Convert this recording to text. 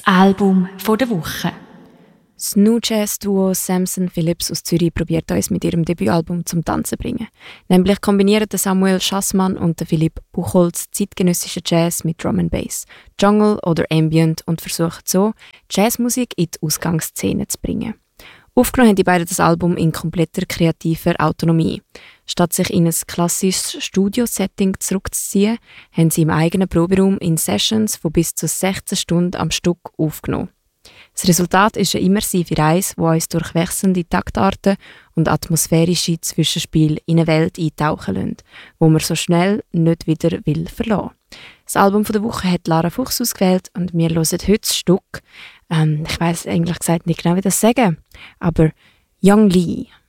Das Album der Woche. Das New Jazz Duo Samson Phillips aus Zürich probiert uns mit ihrem Debütalbum zum Tanzen zu bringen. Nämlich kombinieren Samuel Schassmann und Philipp Buchholz zeitgenössischen Jazz mit Drum and Bass, Jungle oder Ambient und versuchen so, Jazzmusik in die Ausgangsszene zu bringen. Aufgenommen haben die beiden das Album in kompletter kreativer Autonomie. Statt sich in ein klassisches Studio-Setting zurückzuziehen, haben sie im eigenen Proberaum in Sessions von bis zu 16 Stunden am Stück aufgenommen. Das Resultat ist eine immersive Reise, die uns durch wechselnde Taktarten und atmosphärische Zwischenspiele in eine Welt eintauchen lässt, die man so schnell nicht wieder verlassen will. Das Album der Woche hat Lara Fuchs ausgewählt und wir hören heute das Stück. Ich weiss eigentlich gesagt nicht genau, wie das sagen, aber Young Lee.